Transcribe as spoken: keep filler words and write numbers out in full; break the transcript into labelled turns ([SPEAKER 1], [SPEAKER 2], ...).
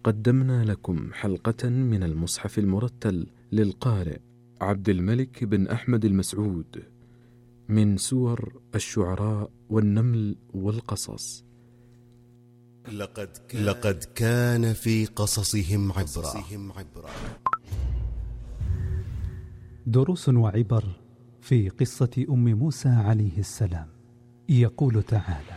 [SPEAKER 1] قدمنا لكم حلقة من المصحف المرتل للقارئ عبد الملك بن أحمد المسعود من سور الشعراء والنمل والقصص.
[SPEAKER 2] لقد كان, لقد كان في قصصهم عبرة.
[SPEAKER 3] دروس وعبر في قصة أم موسى عليه السلام. يقول تعالى: